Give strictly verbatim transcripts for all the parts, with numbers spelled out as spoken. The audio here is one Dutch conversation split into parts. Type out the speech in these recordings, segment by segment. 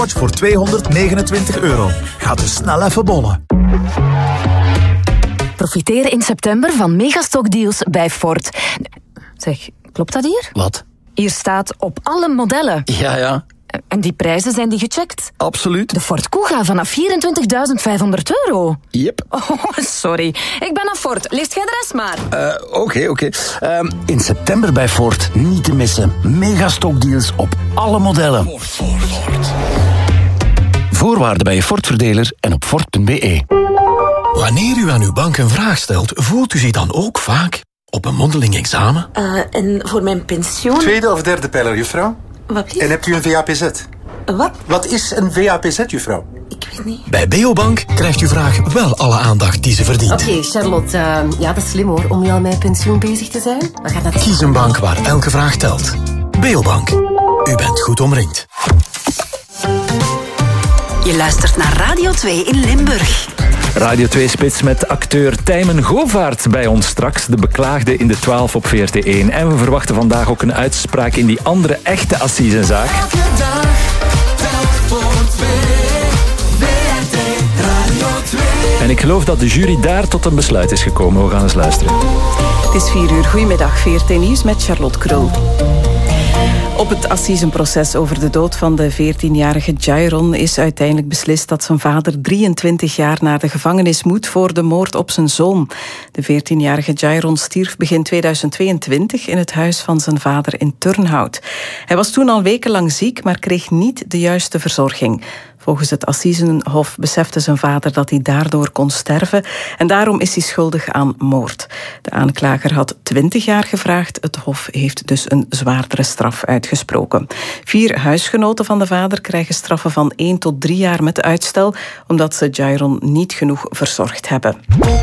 voor tweehonderdnegenentwintig euro. Ga dus snel even bollen. Profiteer in september van megastockdeals bij Ford. Zeg, klopt dat hier? Wat? Hier staat op alle modellen. Ja, ja. En die prijzen, zijn die gecheckt? Absoluut. De Ford Kuga vanaf vierentwintigduizend vijfhonderd euro. Yep. Oh, sorry. Ik ben aan Ford. Leest jij de rest maar. Oké, uh, oké. Okay, okay. um, in september bij Ford niet te missen. Megastockdeals op alle modellen. Ford, Ford, Ford. Voorwaarden bij je Ford-verdeler en op Ford punt b e. Wanneer u aan uw bank een vraag stelt, voelt u zich dan ook vaak op een mondeling examen? Uh, en voor mijn pensioen... Tweede of derde pijler, juffrouw? Wat lief? En hebt u een V A P Z? Wat? Wat is een V A P Z, juffrouw? Ik weet niet. Bij Beobank krijgt uw vraag wel alle aandacht die ze verdient. Oké, okay, Charlotte. Uh, ja, dat is slim hoor, om nu al met pensioen bezig te zijn. We gaan dat... Kies een bank waar elke vraag telt. Beobank. U bent goed omringd. Je luistert naar Radio twee in Limburg. Radio twee-spits met acteur Tijmen Govaert bij ons straks. De beklaagde in de twaalf op V R T één. En we verwachten vandaag ook een uitspraak in die andere echte assisezaak. Elke dag telt voor twee. V R T Radio twee. En ik geloof dat de jury daar tot een besluit is gekomen. We gaan eens luisteren. Het is vier uur. Goedemiddag, V R T Nieuws met Charlotte Krul. Op het assisenproces over de dood van de veertienjarige Jairon is uiteindelijk beslist dat zijn vader drieëntwintig jaar naar de gevangenis moet voor de moord op zijn zoon. De veertienjarige Jairon stierf begin tweeduizend tweeëntwintig in het huis van zijn vader in Turnhout. Hij was toen al wekenlang ziek, maar kreeg niet de juiste verzorging. Volgens het Assisenhof besefte zijn vader dat hij daardoor kon sterven en daarom is hij schuldig aan moord. De aanklager had twintig jaar gevraagd. Het Hof heeft dus een zwaardere straf uitgesproken. Vier huisgenoten van de vader krijgen straffen van één tot drie jaar met uitstel, omdat ze Jairon niet genoeg verzorgd hebben.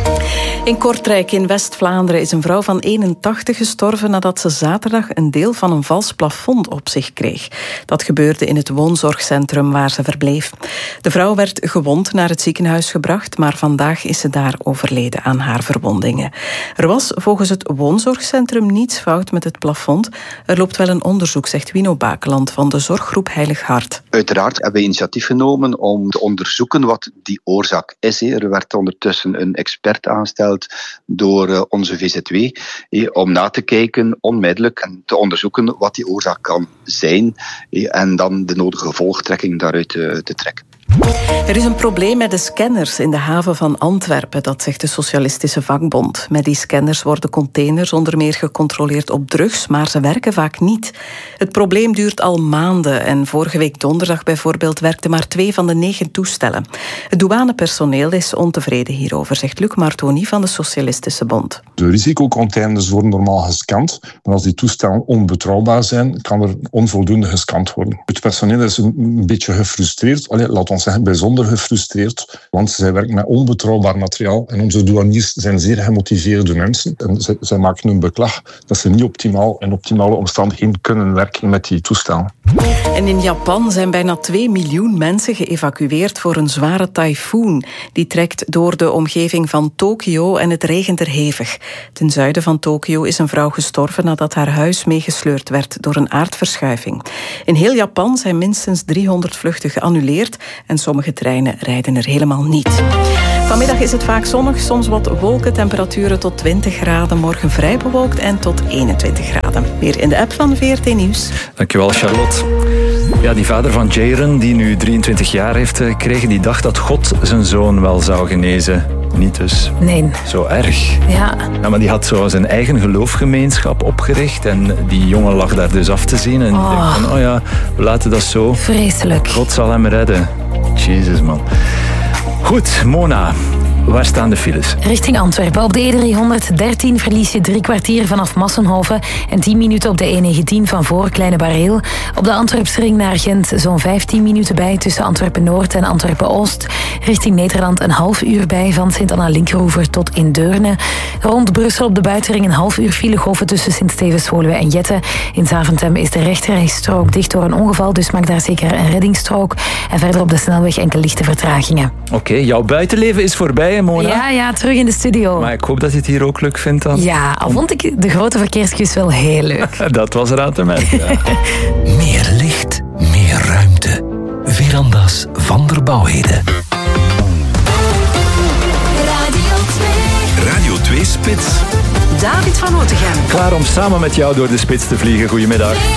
In Kortrijk in West-Vlaanderen is een vrouw van eenentachtig gestorven nadat ze zaterdag een deel van een vals plafond op zich kreeg. Dat gebeurde in het woonzorgcentrum waar ze verbleef. De vrouw werd gewond naar het ziekenhuis gebracht, maar vandaag is ze daar overleden aan haar verwondingen. Er was volgens het woonzorgcentrum niets fout met het plafond. Er loopt wel een onderzoek, zegt Wino Bakeland van de zorggroep Heilig Hart. Uiteraard hebben we initiatief genomen om te onderzoeken wat die oorzaak is. Er werd ondertussen een expert aangesteld door onze V Z W om na te kijken onmiddellijk en te onderzoeken wat die oorzaak kan zijn en dan de nodige gevolgtrekking daaruit te trekken. Er is een probleem met de scanners in de haven van Antwerpen, dat zegt de Socialistische Vakbond. Met die scanners worden containers onder meer gecontroleerd op drugs, maar ze werken vaak niet. Het probleem duurt al maanden en vorige week donderdag bijvoorbeeld werkten maar twee van de negen toestellen. Het douanepersoneel is ontevreden hierover, zegt Luc Martoni van de Socialistische Bond. De risicocontainers worden normaal gescand, maar als die toestellen onbetrouwbaar zijn, kan er onvoldoende gescand worden. Het personeel is een beetje gefrustreerd, Allee, laat ons zeggen bijzonder gefrustreerd, want zij werken met onbetrouwbaar materiaal en onze douaniers zijn zeer gemotiveerde mensen en zij, zij maken hun beklag dat ze niet optimaal in optimale omstandigheden kunnen werken met die toestellen. En in Japan zijn bijna twee miljoen mensen geëvacueerd voor een zware tyfoon. Die trekt door de omgeving van Tokio en het regent er hevig. Ten zuiden van Tokio is een vrouw gestorven nadat haar huis meegesleurd werd door een aardverschuiving. In heel Japan zijn minstens driehonderd vluchten geannuleerd en sommige treinen rijden er helemaal niet. Vanmiddag is het vaak zonnig, soms wat wolken, temperaturen tot twintig graden. Morgen vrij bewolkt en tot eenentwintig graden. Weer in de app van V R T Nieuws. Dankjewel, Charlotte. Ja, die vader van Jairon, die nu drieëntwintig jaar heeft gekregen, die dacht dat God zijn zoon wel zou genezen. Niet dus. Nee. Zo erg. Ja. Ja, maar die had zo zijn eigen geloofgemeenschap opgericht en die jongen lag daar dus af te zien. En oh. dacht van, oh ja, we laten dat zo. Vreselijk. God zal hem redden. Jezus, man. Goed, Mona. Waar staan de files? Richting Antwerpen. Op de E driehonderddertien verlies je drie kwartier vanaf Massenhoven en tien minuten op de E negentien van voor Kleine Bareel. Op de Antwerpsring naar Gent zo'n vijftien minuten bij tussen Antwerpen-Noord en Antwerpen-Oost. Richting Nederland een half uur bij van Sint-Anna-Linkeroever tot in Deurne. Rond Brussel op de buitenring een half uur file golven tussen Sint-Stevens-Woluwe en Jette. In Zaventem is de rechterrijstrook dicht door een ongeval, dus maak daar zeker een reddingsstrook. En verder op de snelweg enkele lichte vertragingen. Oké, okay, jouw buitenleven is voorbij. Mona. Ja, ja, terug in de studio. Maar ik hoop dat je het hier ook leuk vindt dan. Ja, al vond ik de grote verkeerskus wel heel leuk. Dat was eraan te merken. Ja. Meer licht, meer ruimte. Veranda's van der Bouwheden. Radio twee. Radio twee Spits. David van Otegem. Klaar om samen met jou door de spits te vliegen. Goedemiddag.